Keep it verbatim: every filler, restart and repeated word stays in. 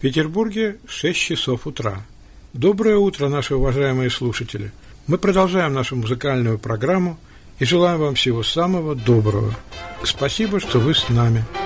Петербурге шесть часов утра. Доброе утро, наши уважаемые слушатели. Мы продолжаем нашу музыкальную программу и желаем вам всего самого доброго. Спасибо, что вы с нами.